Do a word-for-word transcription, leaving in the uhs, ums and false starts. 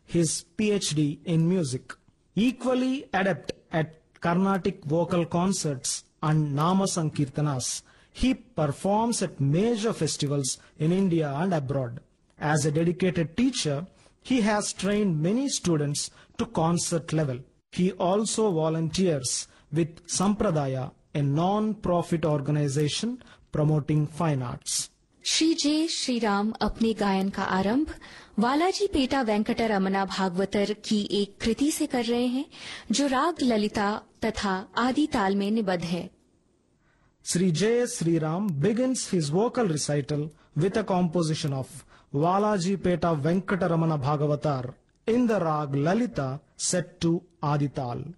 his P H D in music. Equally adept at Carnatic vocal concerts and Nama Sankirtanas, he performs at major festivals in India and abroad. As a dedicated teacher, he has trained many students to concert level. He also volunteers with Sampradaya, a non-profit organization promoting fine arts. Shri जे श्री राम अपने गायन का आरंभ Balaji PETA वेंकटरमना भागवतर की एक कृति से कर रहे हैं जो राग ललिता तथा आदि ताल में निबद्ध है. Sri J. Sri Ram begins his vocal recital with a composition of Valaji Peta Venkataramana Bhagavatar in the rag Lalita set to Adi Tal.